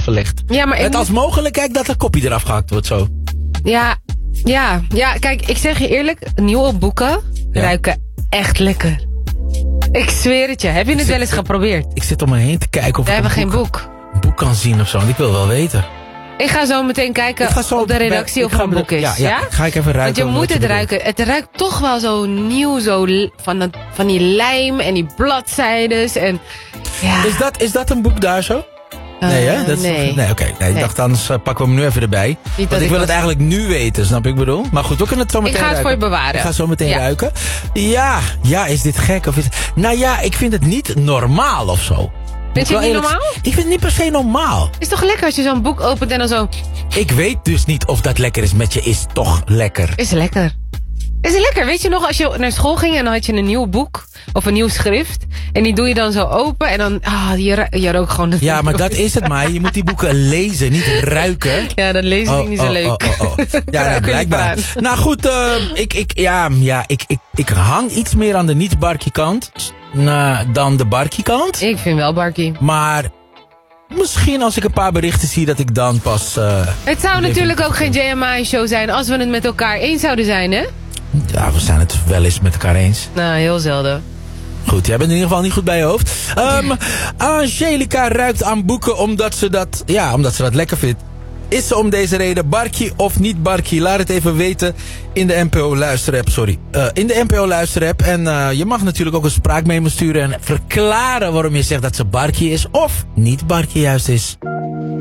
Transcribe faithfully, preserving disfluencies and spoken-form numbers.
tafel legt. Ja, maar ik Met als mogelijkheid dat een kopje eraf gehakt wordt zo. Ja, ja, ja, kijk, ik zeg je eerlijk, nieuwe boeken Ja. ruiken echt lekker. Ik zweer het je. Heb je het zit- wel eens geprobeerd? Ik zit om me heen te kijken of We ik hebben een geen boek, boek. een boek kan zien of zo. Want ik wil wel weten. Ik ga zo meteen kijken Ik ga zo op de redactie ik of ga er een op de- boek is. Ja, Ja, ja, ga ik even ruiken. Want je wat moet het bedoelt. ruiken. Het ruikt toch wel zo nieuw, zo l- van, dat, van die lijm en die bladzijdes. En, ja. Is dat, is dat een boek daar zo? Uh, Nee, hè? Dat is- nee. Nee, oké. Nee, ik Nee. dacht, anders uh, pakken we hem nu even erbij. dat Want ik ik wil het was- eigenlijk nu weten, snap ik bedoel? Maar goed, we kunnen het zo meteen ga het ruiken. voor je bewaren. Ik ga zo meteen Ja. ruiken. Ja, ja, is dit gek? Of is... Nou ja, ik vind het niet normaal of zo. Moet Vind je wel het niet eerlijk- normaal? Ik vind het niet per se normaal. Is toch lekker als je zo'n boek opent en dan zo... Ik weet dus niet of dat lekker is met je. Is toch lekker. Is lekker. Is lekker. Weet je nog, als je naar school ging en dan had je een nieuw boek of een nieuw schrift. En die doe je dan zo open en dan, ah, je, ru- je rookt gewoon... het Ja, maar dat is het maar. Je moet die boeken lezen, niet ruiken. Ja, dan lees ik niet zo leuk. Oh, oh, oh. Ja, Ruik ja, er niet blijkbaar. aan. Nou goed, uh, ik, ik, ja, ja, ik, ik, ik hang iets meer aan de niet-barkie kant uh, dan de barkie kant. Ik vind wel Barkie. Maar misschien als ik een paar berichten zie dat ik dan pas... Uh, Het zou natuurlijk ook geen J M I-show zijn als we het met elkaar eens zouden zijn, hè? ja, we zijn het wel eens met elkaar eens. Nou, heel zelden. Goed, jij bent in ieder geval niet goed bij je hoofd. Um, Angelica ruikt aan boeken omdat ze dat, ja, omdat ze dat lekker vindt. Is ze om deze reden barkie of niet barkie? Laat het even weten in de N P O luisterapp. Sorry. Uh, in de N P O luisterapp. En uh, je mag natuurlijk ook een spraakmemo sturen en verklaren waarom je zegt dat ze barkie is of niet barkie juist is.